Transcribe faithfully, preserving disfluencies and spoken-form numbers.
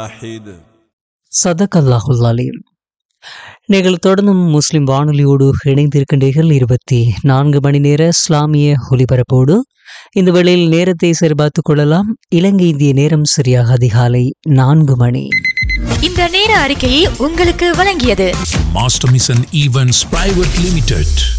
واحد. சதகல்லாஹுல் அலீம். நீங்கள் தொடர்ந்தும் முஸ்லிம் வானொலியோடு இணைந்திருக்கின்றீர்கள். இருபத்தி நான்கு மணி நேர இஸ்லாமிய ஒலிபரப்போடு இந்த வேளையில் நேரத்தை சரிபார்த்துக் கொள்ளலாம். இலங்கை இந்திய நேரம் சரியாக அதிகாலை நான்கு மணி. இந்த நேர அறிக்கையை உங்களுக்கு வழங்கியது master mission events private limited.